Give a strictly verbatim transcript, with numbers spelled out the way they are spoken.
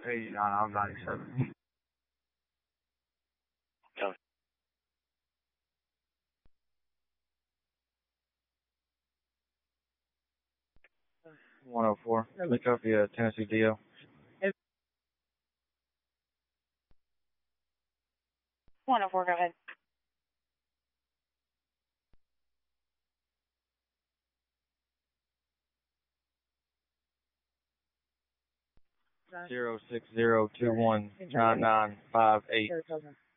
eighty-nine, I'm ninety-seven. Go. one oh four. Look up the uh, Tennessee deal. one oh four, go ahead. Zero six zero two one nine nine five eight.